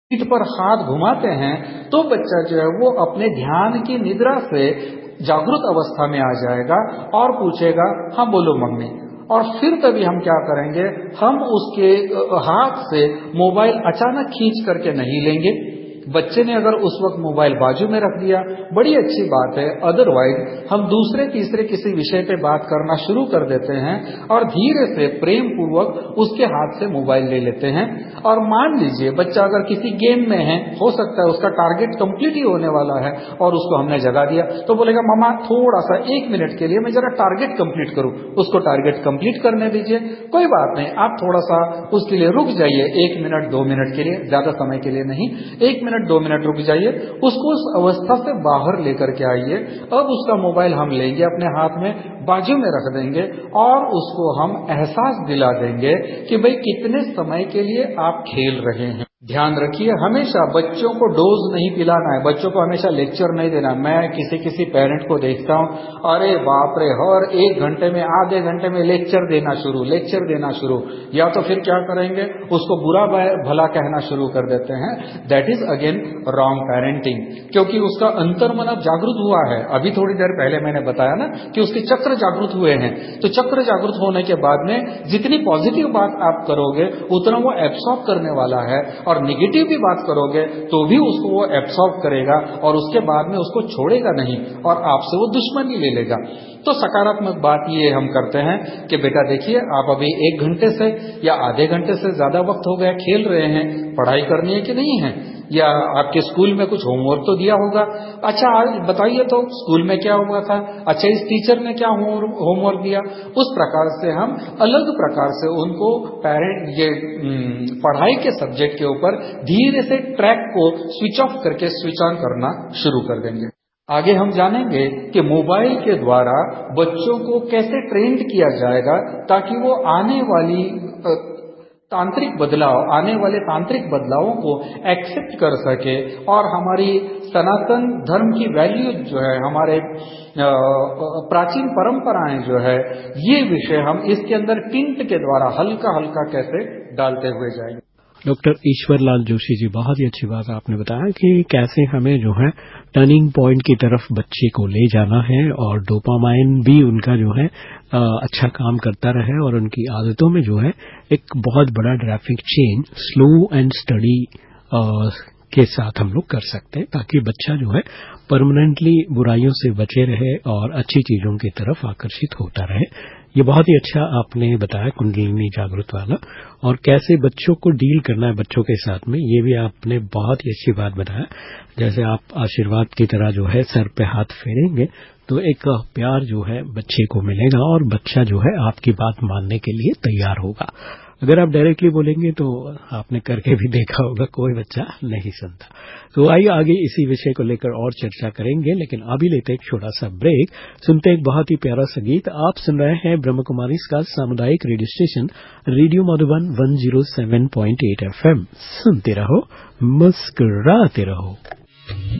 पीठ पर हाथ घुमाते हैं तो बच्चा जो है वो अपने ध्यान की निद्रा से जागृत अवस्था में आ जाएगा और पूछेगा, हाँ बोलो मम्मी। और फिर तभी हम क्या करेंगे, हम उसके हाथ से मोबाइल अचानक खींच करके नहीं लेंगे। बच्चे ने अगर उस वक्त मोबाइल बाजू में रख दिया, बड़ी अच्छी बात है, अदरवाइज हम दूसरे तीसरे किसी विषय पे बात करना शुरू कर देते हैं और धीरे से प्रेम पूर्वक उसके हाथ से मोबाइल ले लेते हैं। और मान लीजिए बच्चा अगर किसी गेम में है, हो सकता है उसका टारगेट कंप्लीट ही होने वाला है और उसको हमने जगा दिया, तो बोलेगा मम्मा थोड़ा सा 1 मिनट के लिए मैं जरा टारगेट कंप्लीट करूं। उसको टारगेट कंप्लीट करने दीजिए, कोई बात नहीं, आप थोड़ा सा उसके लिए रुक जाइए, 1 मिनट 2 मिनट के लिए, ज्यादा समय के लिए नहीं, 1 मिनट 2 मिनट रुक जाइए, उसको उस अवस्था से बाहर लेकर के आइए। अब उसका मोबाइल हम लेंगे अपने हाथ में, बाजू में रख देंगे और उसको हम एहसास दिला देंगे कि भाई कितने समय के लिए आप खेल रहे हैं। ध्यान रखिए, हमेशा बच्चों को डोज नहीं पिलाना है, बच्चों को हमेशा लेक्चर नहीं देना। मैं किसी पेरेंट को देखता हूं, अरे बाप रे, हर 1 घंटे में आधे घंटे में लेक्चर देना शुरू, या तो फिर क्या करेंगे, उसको बुरा भला कहना शुरू कर देते हैं। That is again wrong parenting, क्योंकि उसका अंतर्मन अब जागृत हुआ है। अभी थोड़ी देर पहले मैंने बताया ना कि उसके चक्र जागृत हुए हैं, तो चक्र जागृत होने के बाद में जितनी पॉजिटिव बात आप करोगे उतना वो एब्सॉर्ब करने वाला है, और निगेटिव भी बात करोगे तो भी उसको वो एब्सॉर्ब करेगा और उसके बाद में उसको छोड़ेगा नहीं और आपसे वो दुश्मनी ले लेगा। तो सकारात्मक बात ये हम करते हैं कि बेटा देखिए, आप अभी 1 घंटे से या आधे घंटे से ज्यादा वक्त हो गया खेल रहे हैं, पढ़ाई करनी है कि नहीं है, या आपके स्कूल में कुछ होमवर्क तो दिया होगा। अच्छा आज बताइए तो स्कूल में क्या हुआ था, अच्छा इस टीचर ने क्या होमवर्क दिया। उस प्रकार से हम अलग प्रकार से उनको पढ़ाई के सब्जेक्ट के ऊपर धीरे से ट्रैक को स्विच ऑफ करके स्विच ऑन करना शुरू कर देंगे। आगे हम जानेंगे कि मोबाइल के द्वारा बच्चों को कैसे ट्रेंड किया जाएगा ताकि वो आने वाले तांत्रिक बदलावों को एक्सेप्ट कर सके और हमारी सनातन धर्म की वैल्यू जो है, हमारे प्राचीन परंपराएं जो है, ये विषय हम इसके अंदर टिंट के द्वारा हल्का हल्का कैसे डालते हुए जाएंगे। डॉक्टर ईश्वरलाल जोशी जी, बहुत ही अच्छी बात आपने बताया कि कैसे हमें जो है टर्निंग पॉइंट की तरफ बच्चे को ले जाना है और डोपामाइन भी उनका जो है अच्छा काम करता रहे और उनकी आदतों में जो है एक बहुत बड़ा traffic change slow and study के साथ हम लोग कर सकते हैं, ताकि बच्चा जो है परमानेंटली बुराइयों से बचे रहे और अच्छी चीजों की तरफ आकर्षित होता रहे। ये बहुत ही अच्छा आपने बताया कुंडलिनी जागृत वाला, और कैसे बच्चों को डील करना है बच्चों के साथ में, ये भी आपने बहुत ही अच्छी बात बताया। जैसे आप आशीर्वाद की तरह जो है सर पे हाथ फेरेंगे तो एक प्यार जो है बच्चे को मिलेगा और बच्चा जो है आपकी बात मानने के लिए तैयार होगा। अगर आप डायरेक्टली बोलेंगे तो आपने करके भी देखा होगा, कोई बच्चा नहीं सुनता। तो आइए आगे इसी विषय को लेकर और चर्चा करेंगे, लेकिन अभी लेते एक छोटा सा ब्रेक, सुनते एक बहुत ही प्यारा सा गीत। आप सुन रहे हैं ब्रह्म कुमारी का सामुदायिक radio station radio Madhuban 107.8 FM। सुनते रहो, मुस्कुराते रहो।